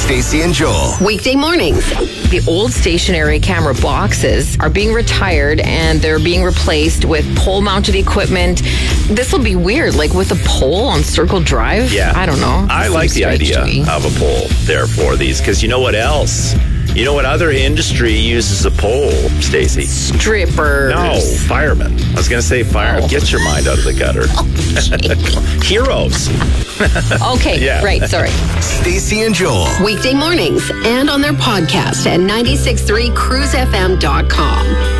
Stacey and Joel. Weekday mornings. The old stationary camera boxes are being retired and they're being replaced with pole-mounted equipment. This will be weird, like with a pole on Circle Drive. Yeah. I don't know. I like the idea of a pole there for these, because you know what else? You know what other industry uses a pole, Stacey? Strippers. No, firemen. I was going to say fire. Oh. Get your mind out of the gutter. Heroes. Okay, Yeah. right, sorry. Stacey and Joel. Weekday mornings and on their podcast at 963cruisefm.com.